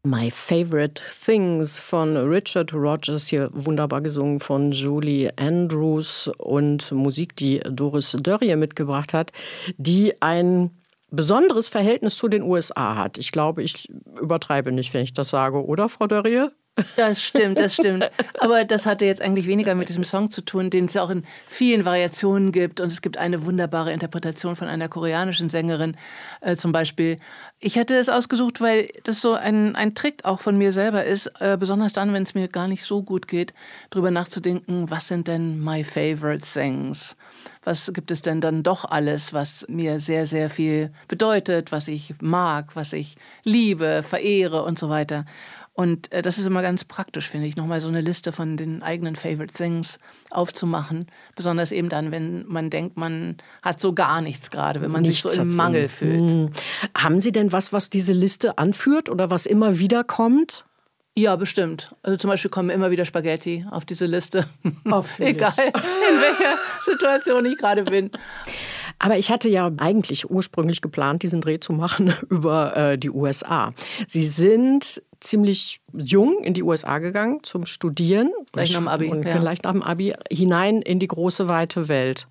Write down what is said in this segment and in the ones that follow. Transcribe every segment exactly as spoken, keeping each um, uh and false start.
My Favorite Things von Richard Rodgers, hier wunderbar gesungen von Julie Andrews und Musik, die Doris Dörrie mitgebracht hat, die ein besonderes Verhältnis zu den U S A hat. Ich glaube, ich übertreibe nicht, wenn ich das sage, oder, Frau Dörrie? Das stimmt, das stimmt. Aber das hatte jetzt eigentlich weniger mit diesem Song zu tun, den es auch in vielen Variationen gibt. Und es gibt eine wunderbare Interpretation von einer koreanischen Sängerin äh, zum Beispiel. Ich hätte es ausgesucht, weil das so ein, ein Trick auch von mir selber ist, äh, besonders dann, wenn es mir gar nicht so gut geht, darüber nachzudenken, was sind denn my favorite things? Was gibt es denn dann doch alles, was mir sehr, sehr viel bedeutet, was ich mag, was ich liebe, verehre und so weiter. Und äh, das ist immer ganz praktisch, finde ich, nochmal so eine Liste von den eigenen Favorite Things aufzumachen. Besonders eben dann, wenn man denkt, man hat so gar nichts gerade, wenn man nichts sich so im Mangel Sinn. fühlt. Hm. Haben Sie denn was, was diese Liste anführt oder was immer wieder kommt? Ja, bestimmt. Also zum Beispiel kommen immer wieder Spaghetti auf diese Liste. Egal, in welcher Situation ich gerade bin. Aber ich hatte ja eigentlich ursprünglich geplant, diesen Dreh zu machen über äh, die U S A. Sie sind ziemlich jung in die U S A gegangen zum Studieren. Gleich nach dem Abi. Und ja. gleich nach dem Abi hinein in die große, weite Welt.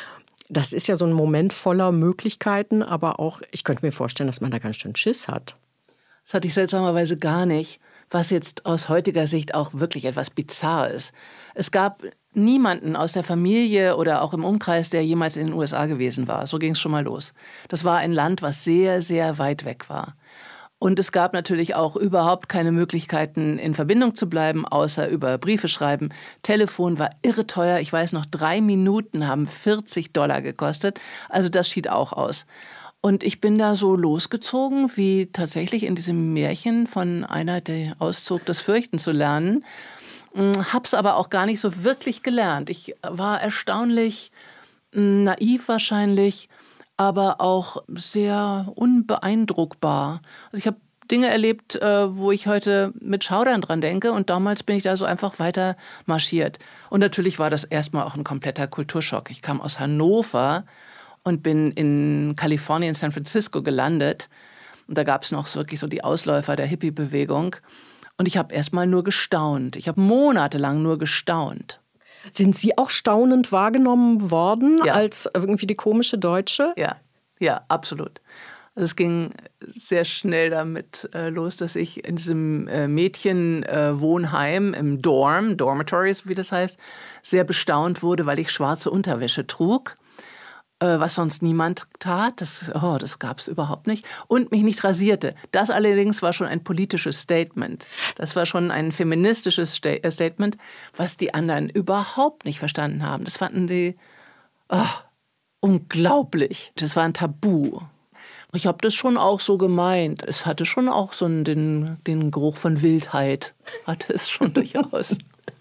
Das ist ja so ein Moment voller Möglichkeiten, aber auch, ich könnte mir vorstellen, dass man da ganz schön Schiss hat. Das hatte ich seltsamerweise gar nicht, was jetzt aus heutiger Sicht auch wirklich etwas bizarr ist. Es gab niemanden aus der Familie oder auch im Umkreis, der jemals in den U S A gewesen war. So ging es schon mal los. Das war ein Land, was sehr, sehr weit weg war. Und es gab natürlich auch überhaupt keine Möglichkeiten, in Verbindung zu bleiben, außer über Briefe schreiben. Telefon war irre teuer. Ich weiß noch, drei Minuten haben vierzig Dollar gekostet. Also das schied auch aus. Und ich bin da so losgezogen, wie tatsächlich in diesem Märchen von einer, der auszog, das Fürchten zu lernen. Hab's aber auch gar nicht so wirklich gelernt. Ich war erstaunlich naiv wahrscheinlich, aber auch sehr unbeeindruckbar. Also ich habe Dinge erlebt, wo ich heute mit Schaudern dran denke, und damals bin ich da so einfach weiter marschiert. Und natürlich war das erstmal auch ein kompletter Kulturschock. Ich kam aus Hannover und bin in Kalifornien, San Francisco gelandet. Und da gab es noch wirklich so die Ausläufer der Hippie-Bewegung. Und ich habe erstmal nur gestaunt. Ich habe monatelang nur gestaunt. Sind Sie auch staunend wahrgenommen worden ja. als irgendwie die komische Deutsche? Ja, ja, absolut. Also es ging sehr schnell damit äh, los, dass ich in diesem äh, Mädchenwohnheim äh, im Dorm, Dormitories, wie das heißt, sehr bestaunt wurde, weil ich schwarze Unterwäsche trug, äh, was sonst niemand tat. Das, oh, das gab es überhaupt nicht. Und mich nicht rasierte. Das allerdings war schon ein politisches Statement. Das war schon ein feministisches Sta- äh, Statement, was die anderen überhaupt nicht verstanden haben. Das fanden die oh, unglaublich. Das war ein Tabu. Ich habe das schon auch so gemeint. Es hatte schon auch so einen, den, den Geruch von Wildheit. Hatte es schon durchaus.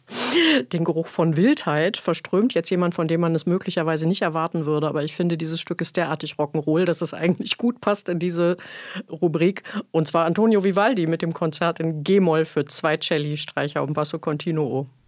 Den Geruch von Wildheit verströmt jetzt jemand, von dem man es möglicherweise nicht erwarten würde. Aber ich finde, dieses Stück ist derartig Rock'n'Roll, dass es eigentlich gut passt in diese Rubrik. Und zwar Antonio Vivaldi mit dem Konzert in G-Moll für zwei Celli, Streicher und Basso Continuo.